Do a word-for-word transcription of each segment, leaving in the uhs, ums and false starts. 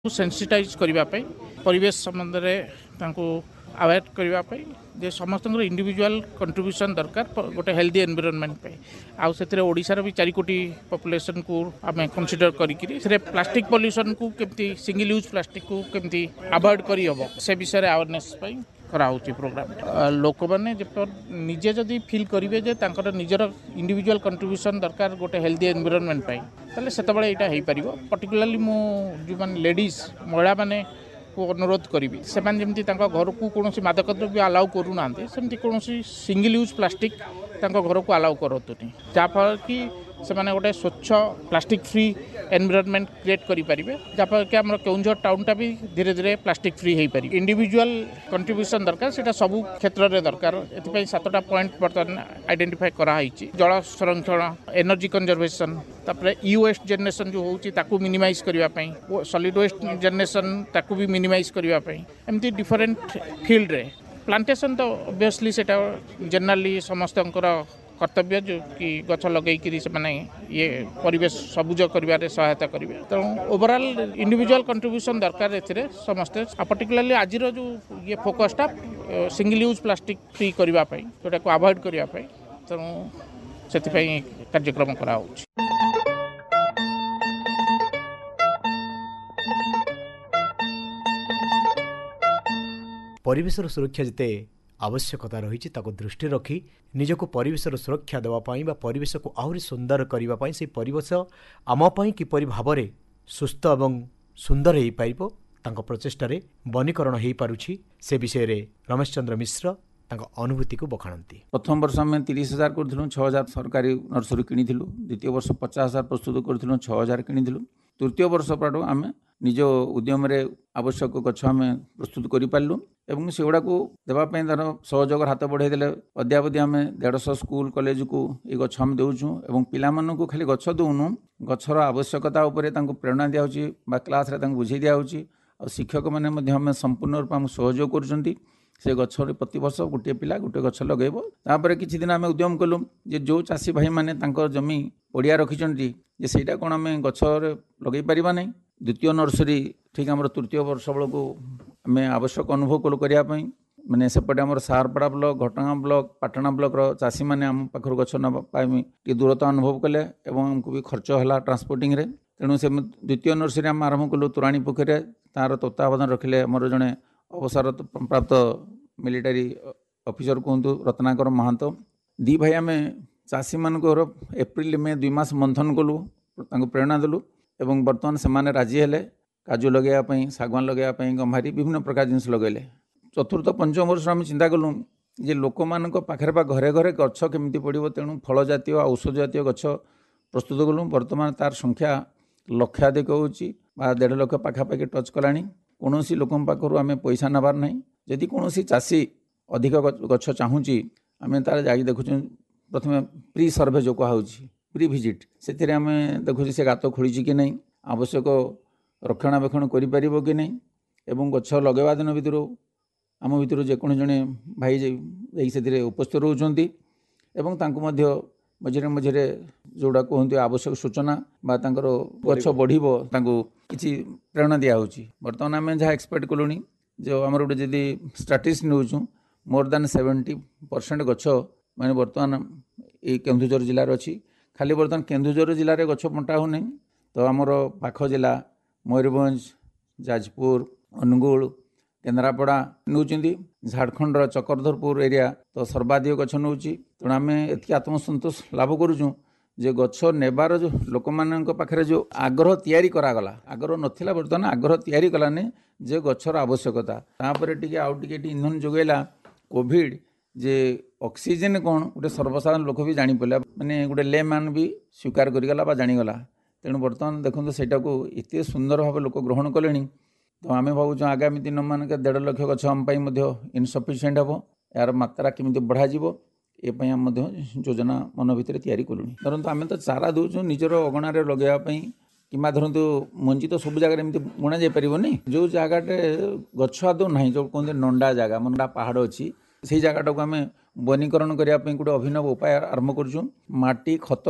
Sensitize करने परिवेश संबंध में अवेयर करने जे समस्त इंडिविजुअल कंट्रीब्यूशन दरकार गोटे हेल्दी एनवायरनमेंट पे आउ से ओडिशार भी चार कोटी पॉपुलेशन को आम कंसीडर करी प्लास्टिक पॉल्यूशन को केमती सिंगल यूज प्लास्टिक को केमती अवॉइड करी हबो से विषय अवेयरनेस कराऊँगी प्रोग्राम लोक मैंने निजे जदि फील करेंगे जे तांकर निजर इंडिविजुअल कंट्रीब्यूशन दरकार गोटे हेल्दी एनवायरनमेंट ताले सेतबेले एटा हेई परिबो पर्टिकुलरली मु जो मान लेडीज महिला माने को अनुरोध करी से घर को कौन मादक द्रव्य अलाउ करूना सेमती कौन सिंगल यूज प्लास्टिक घर को अलाउ करूँ जहाँफल कि से माने गोटे स्वच्छ प्लास्टिक फ्री एनवायरनमेंट क्रिएट करि परिबे जहाँफल कि आम केउंझर टाउनटा भी धीरे धीरे प्लास्टिक फ्री हो पारि इंडिविजुअल कंट्रीब्यूशन दरकार सेटा सबु क्षेत्र में दरकार एथिपाई सातटा पॉइंट बर्तमान आइडेंटिफाई कराई जल संरक्षण एनर्जी कंजर्वेशन तापर ई वेस्ट जनरेशन जो होची ताकू मिनिमाइज करने सॉलिड वेस्ट जनरेशन ताकू भी मिनिमाइज करने एमती डिफरेंट फील्ड रे प्लांटेशन तो ऑब्वियसली सेटा जनरली समस्त कर्तव्य जो कि गछ लगे से माने ये परिवेश सबुज कर सहायता करेंगे तेणु ओवरऑल इंडिविजुअल कंट्रीब्यूशन दरकार ए समस्ते पर्टिकुलरली आज जो ये फोकसटा सिंगल यूज प्लास्टिक फ्री करने जोटा को अवॉइड करने तेणु से कार्यक्रम करा होउछि। परिवेशर सुरक्षा जिते आवश्यकता रही दृष्टि रखी निजक परिवेशर सुरक्षा देवाई परिवेश को आहरी सुंदर करने से परिवेश आमपाई किपरि भाव में सुस्थ और सुंदर हो पार प्रचेषार वनीकरण हो पारुछि से विषय रे रमेश चंद्र मिश्र अनुभूति को बखाणती। प्रथम वर्ष आम तीस हजार करूँ छः हजार सरकारी नर्सरी किणुलु द्वितीय वर्ष पचास हजार प्रस्तुत करूँ छः हजार किणुलु तृतीय वर्ष पर आम निज उद्यम आवश्यक गछ आम प्रस्तुत करूँ एवं से गुड़ा को देवाई तार सहयोग हाथ बढ़ाईदे अद्यावधि आम देढ़श स्कूल कॉलेज को ये गछ आम देचुँ और पिलामानू खाली गछ दौनु गछर आवश्यकता प्रेरणा दिया क्लास बुझे दिखाई और शिक्षक मैंने संपूर्ण रूप आम सहयोग कर से गछ प्रति वर्ष गोटे पिला गोटे गछ लगेब तापर किछि दिन आम उद्यम कलु जे जो चाषी भाई मैंने जमी पड़िया रखिंट जे सहीटा कौन आम गछ लगे पारिबा नहीं द्वितीय नर्सरी ठीक आम तृतीय वर्ष बेलू आम आवश्यक अनुभव कलु करने मैंने सेपटे आम Sarpada block घटगाँ block Patna block चाषी मैंने आम पाखर गछ नापी टी दूरता अनुभव कले आमको भी खर्च है ट्रांसपोर्टिंग रे तेणु से द्वितीय नर्सरी आम आरंभ कलु तोराणी पोखरी तार तत्वावधान रखिले आमर जड़े अवसर प्राप्त मिलिटारी ऑफिसर कहतु रत्नाकर महांत दी भाई आम चाषी मान एप्रिल मे दुई मास मंथन कलु प्रेरणा देलु एवं बर्तमान से राजी हेले काजू लगेवाई शागवान लगेवाई गंभारी विभिन्न प्रकार जिनस लगेले चतुर्थ पंचम वर्ष आम चिंता कलु जे लोक मान पाखे घरे घरे गछ केमी पड़ो तेणु फल जातीय औषध जातीय गछ प्रस्तुत कलु बर्तमान तार संख्या लक्षाधिक होची डेढ़ लक्ष पाखापाखि टच कलानी कौन लोक पाखर आम पैसा नबार ना जदि कौन चाषी अधिक गछ चाहूँगी आम तार जा देखु प्रथम प्री सर्वे जो कहुँ प्री विजिट से आम देखु से गात खोली कि नहीं आवश्यक रक्षणाबेक्षण कर कि नहीं एवं गछ लगेवा दिन भितर आम भितर जेको जड़े भाई से उपस्थित रोचती मझे मझे जोड़ा कहते आवश्यक सूचना गछ बढ़ कि प्रेरणा दिखाई बर्तमान आम जहाँ एक्सपेक्ट कलु जो आम गोटे जदि स्टाटिस्ट नौचु मोर देन सेवेन्टी परसेंट गछ मैंने बर्तमान ये केन्दुझर जिलार अच्छी खाली बर्तमान केन्दुझर जिले में गछ बंटा हो नहीं तो आमर पाख जिला मयूरभंज जाजपुर अनुगुल केन्द्रापड़ा नौकरी झारखंडर चक्रधरपुर एरिया तो सर्वाधिक गछ नौ तेणु आम एति आत्मसंतोष लाभ करुँ जे गछ नेबार जो लोक मान पाखे जो आग्रह तैयारी करागला आग्रह नथिला बर्तमान आग्रह तैयारी कलानी जे गछर आवश्यकता तापर टिके आउ टिके इंधन जोगेला कोविड जे ऑक्सीजन कौन गोटे सर्वसाधारण लोक भी जानी पड़ा माने गोटे ले मान भी स्वीकार करगला जानीगला तेणु बर्तमान देखो सेटा को एत सुंदर भाव लोक ग्रहण कले तो आम भावुँ आगामी दिन मान देढ़ लक्ष गछ आम इनसफिसीयेंट हम यार मात्रा केमी बढ़ा ये आम योजना मन भितर तैयारी कलुँ धरतु आम तो चारा दूचु निजर अगणार लगेवाई कि धरतु मंजी तो सब जगह एमती बुणा जापरनी जो जगटे गछ आदौ ना जो कहते नंडा जगह मंडा पहाड़ अच्छी से जगटा को आम वनीकरण करने गोटे अभिनव उपाय आरंभ करुँ माटी खत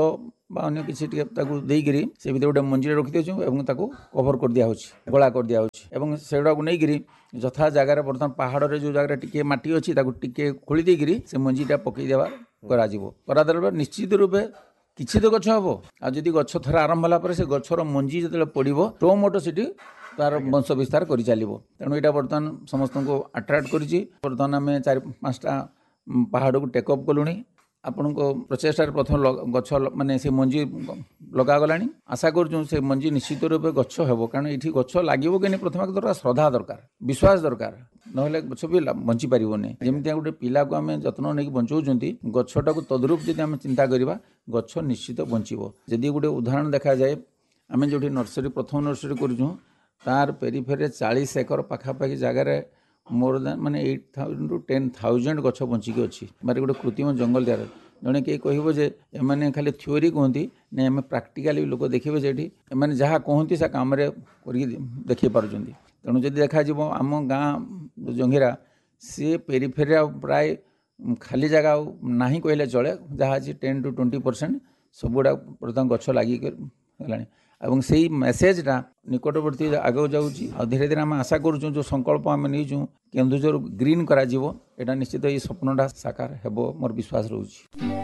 बा अन्य किसी टिके ताकू देइगिरी से भितर गोटे मंजीरे रखि देउछु एवं ताकू कवर कर दिया होछि गोला कर दिया होछि एवं सेडा को नेगिरी जथा जगह रे बर्तमान पहाड़ रे जो जगह टिके माटी अछि ताकू टिके खोली देइगिरी से मंजीटा पकई देबा करा जिवो करा देला निश्चित रूपे किछि तो गछ हबो आ जदि गछ थरा आरंभ होला पर से गछर मंजी जतले पड़िबो टोमोटो सिटी तार वंश विस्तार करि चलिबो तेणु एटा बर्तमान समस्त को अट्रैक्ट करिछि बर्तमान आमे चार पांचटा पहाड़ को टेकअप कलुनी आपण को प्रचेष्टा प्रथम गछ माने से मंजी लगा गलानी आशा करूँ से मंजी निश्चित रूपे गछ हेबो कारण एठी गछ लागिबो कि प्रथम दरकार श्रद्धा दरकार विश्वास दरकार नहले गछ भी बंची पारिबोनी जेमिति गोटे पिला को आमे जत्न नै बंचौचंती गछटा को तद्रूप जदि आमे चिंता करिबा गछ निश्चित बंचिबो जदि गोटे उदाहरण देखा जाए आमे जोठी नर्सरी प्रथम नर्सरी करूँ तार पेरिफेरे चालीस एकर पाखापाखि जगार मोर देन माने eight thousand to ten thousand गछ बंचिकी अच्छी मारे गोटे कृत्रिम जंगल तैयार जड़े किए कह जे एमाने खाली थ्योरी कहती ना आम प्राक्टिकाली लोक देखिए जे एमाने जहाँ कहती से काम देखी पार्टी तेणु जब देखा आम गाँ जंगीरा सी पेरिफेरिया प्राय खाली जगह ना कहले चले जहाँ अच्छी टेन टू ट्वेंटी परसेंट सबुड़ा प्रथम गछ लगी गलानी एवं से मेसेजटा निकटवर्ती आगे जाऊँगी और धीरे धीरे आम आशा करूँ जो संकल्प आम नहीं केन्दुझर ग्रीन करा एटा निश्चित ये स्वप्नटा साकार हेबो मोर विश्वास रोची।